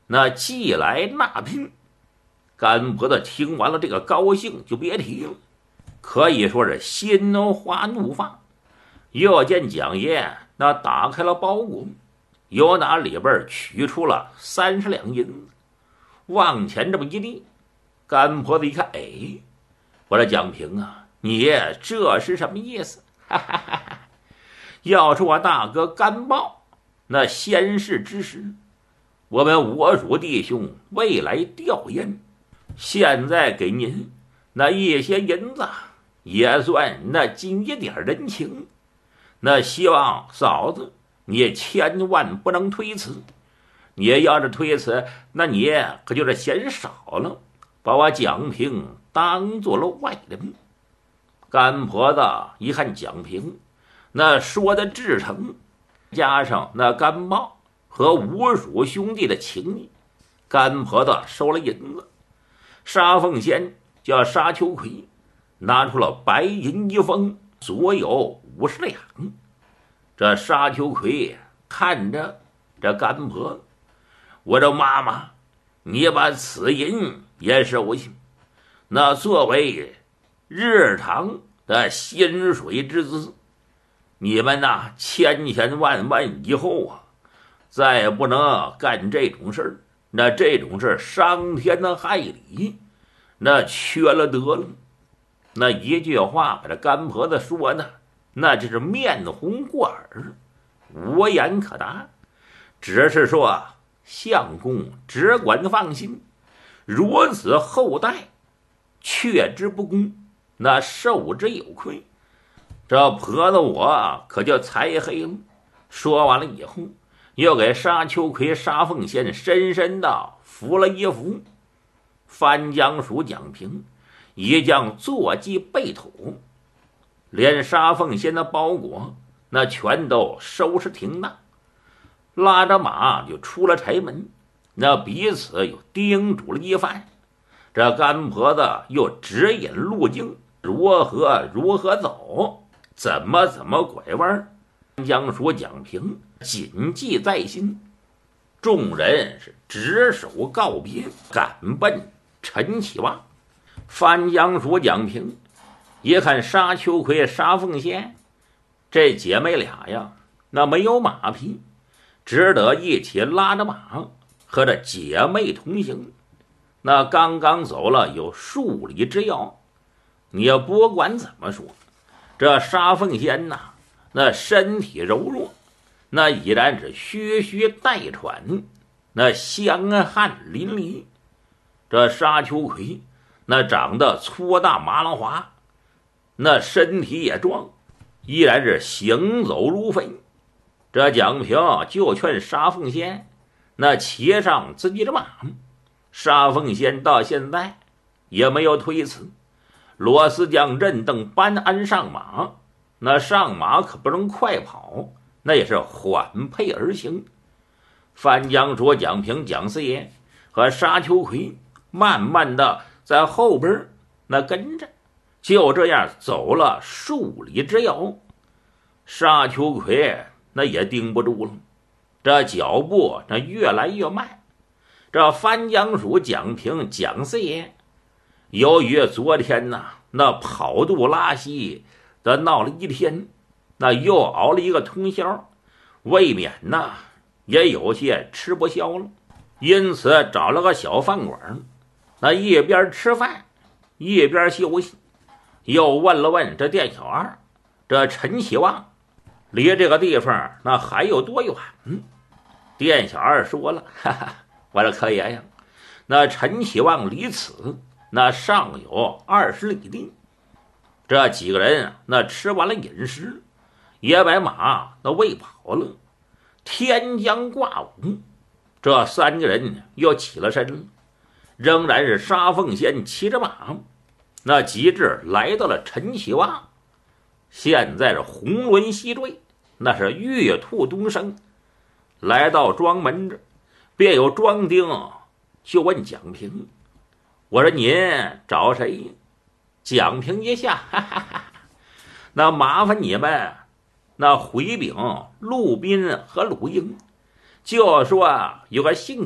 那既来纳聘。甘婆子听完了这个高兴就别提了，可以说是心花怒放。又见蒋爷那打开了包裹，由那里边取出了30两银子，往前这么一递。甘婆子一看，哎，我说蒋平啊，你这是什么意思？哈哈哈哈！要是我大哥甘豹那先世之时，我们我属弟兄未来吊唁，现在给您那一些银子，也算那尽一点人情。那希望嫂子你千万不能推辞，你要是推辞，那你可就是嫌少了，把我蒋平当做了外人。甘婆子一看蒋平那说的至诚，加上那甘豹和吴蜀兄弟的情谊，甘婆子收了银子。沙凤仙叫沙秋葵拿出了白银一封，足有50两。这沙秋葵看着这甘婆子，我说妈妈，你把此银也收下，那作为日常的薪水之资，你们呐千千万万以后啊，再不能干这种事儿。那这种事伤天的害理，那缺了德了。那一句话把这甘婆子说呢，那就是面红过耳，无言可答，只是说相公只管放心，如此后代却之不恭，那受之有愧。这婆子我可就才黑了。说完了以后，又给沙秋葵、沙凤仙深深的扶了一扶。翻江署蒋平一将坐骑备土，连沙凤仙的包裹那全都收拾停当，拉着马就出了柴门。那彼此又叮嘱了一番，这甘婆子又指引路径，如何走，怎么拐弯。江署蒋平谨记在心，众人是执手告别，赶奔陈启旺。翻江署蒋平一看沙秋葵、沙凤仙这姐妹俩呀，那没有马匹，只得一起拉着马和这姐妹同行。那刚刚走了有数里之遥，你也不管怎么说，这沙凤仙呐，那身体柔弱，那已然是吁吁带喘，那香汗淋漓。这沙秋葵那长得粗大麻浪滑，那身体也壮，依然是行走如飞。这蒋平就劝沙凤仙那骑上自己的马，沙凤仙到现在也没有推辞。罗斯将任登搬鞍上马，那上马可不能快跑，那也是缓配而行。翻江说蒋平、蒋四爷和沙秋葵慢慢的在后边那跟着，就这样走了数里之遥。沙秋葵那也盯不住了，这脚步那越来越慢。这翻江署蒋平、蒋四爷由于昨天呐那跑肚拉稀的闹了一天，那又熬了一个通宵，未免呐也有些吃不消了，因此找了个小饭馆，那一边吃饭一边休息。又问了问这店小二，这陈启旺离这个地方那还有多远？店小二说了，哈哈，我说可爷呀，那陈启旺离此那尚有20里地。这几个人那吃完了饮食，也把马那喂饱了。天将挂午，这3个人又起了身了，仍然是沙凤仙骑着马，那极致来到了陈启旺。现在是红轮西坠，那是月兔东升。来到庄门这，便有庄丁就问蒋平，我说您找谁？蒋平一下，哈哈哈，那麻烦你们那回禀陆斌和鲁英，就说有个姓